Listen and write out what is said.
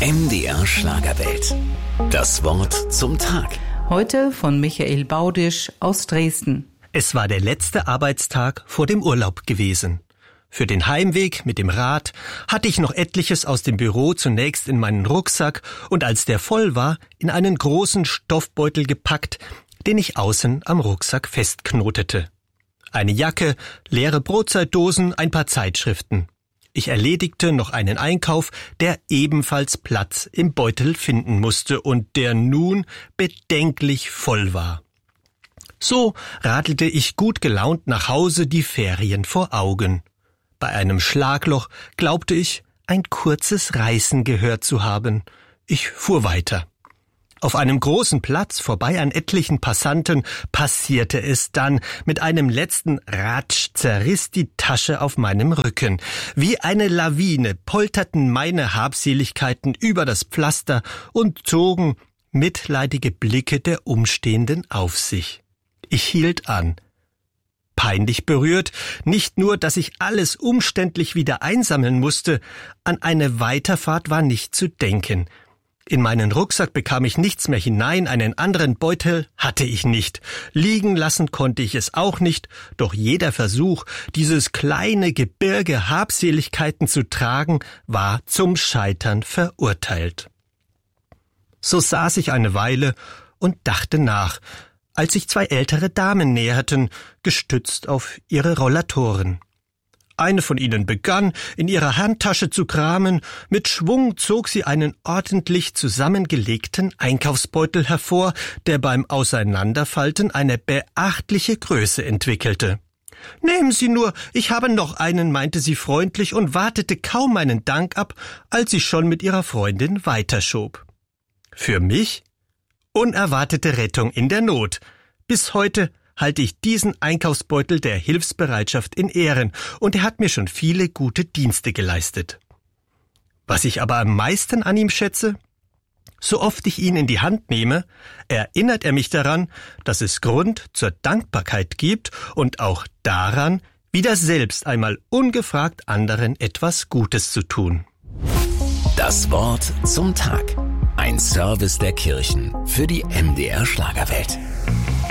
MDR Schlagerwelt. Das Wort zum Tag. Heute von Michael Baudisch aus Dresden. Es war der letzte Arbeitstag vor dem Urlaub gewesen. Für den Heimweg mit dem Rad hatte ich noch etliches aus dem Büro zunächst in meinen Rucksack und als der voll war, in einen großen Stoffbeutel gepackt, den ich außen am Rucksack festknotete. Eine Jacke, leere Brotzeitdosen, ein paar Zeitschriften. Ich erledigte noch einen Einkauf, der ebenfalls Platz im Beutel finden musste und der nun bedenklich voll war. So radelte ich gut gelaunt nach Hause, die Ferien vor Augen. Bei einem Schlagloch glaubte ich, ein kurzes Reißen gehört zu haben. Ich fuhr weiter. Auf einem großen Platz, vorbei an etlichen Passanten, passierte es dann. Mit einem letzten Ratsch zerriss die Tasche auf meinem Rücken. Wie eine Lawine polterten meine Habseligkeiten über das Pflaster und zogen mitleidige Blicke der Umstehenden auf sich. Ich hielt an. Peinlich berührt, nicht nur, dass ich alles umständlich wieder einsammeln musste, an eine Weiterfahrt war nicht zu denken. In meinen Rucksack bekam ich nichts mehr hinein, einen anderen Beutel hatte ich nicht. Liegen lassen konnte ich es auch nicht, doch jeder Versuch, dieses kleine Gebirge Habseligkeiten zu tragen, war zum Scheitern verurteilt. So saß ich eine Weile und dachte nach, als sich zwei ältere Damen näherten, gestützt auf ihre Rollatoren. Eine von ihnen begann, in ihrer Handtasche zu kramen. Mit Schwung zog sie einen ordentlich zusammengelegten Einkaufsbeutel hervor, der beim Auseinanderfalten eine beachtliche Größe entwickelte. »Nehmen Sie nur, ich habe noch einen«, meinte sie freundlich und wartete kaum meinen Dank ab, als sie schon mit ihrer Freundin weiterschob. Für mich? Unerwartete Rettung in der Not. Bis heute halte ich diesen Einkaufsbeutel der Hilfsbereitschaft in Ehren und er hat mir schon viele gute Dienste geleistet. Was ich aber am meisten an ihm schätze? So oft ich ihn in die Hand nehme, erinnert er mich daran, dass es Grund zur Dankbarkeit gibt und auch daran, wieder selbst einmal ungefragt anderen etwas Gutes zu tun. Das Wort zum Tag. Ein Service der Kirchen für die MDR Schlagerwelt.